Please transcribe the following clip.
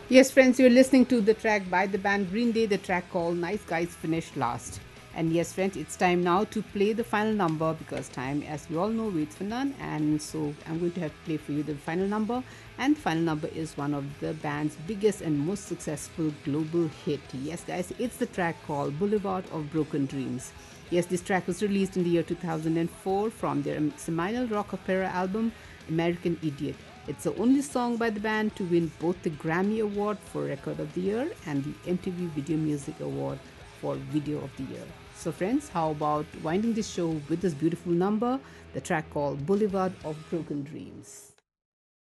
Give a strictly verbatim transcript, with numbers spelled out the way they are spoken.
Yes, friends, you're listening to the track by the band Green Day, the track called Nice Guys Finished Last. And yes, friends, it's time now to play the final number because time, as we all know, waits for none. And so I'm going to have to play for you the final number. And the final number is one of the band's biggest and most successful global hit. Yes, guys, it's the track called Boulevard of Broken Dreams. Yes, this track was released in the year two thousand four from their seminal rock opera album American Idiot. It's the only song by the band to win both the Grammy Award for Record of the Year and the M T V Video Music Award for Video of the Year. So, friends, how about winding this show with this beautiful number, the track called Boulevard of Broken Dreams?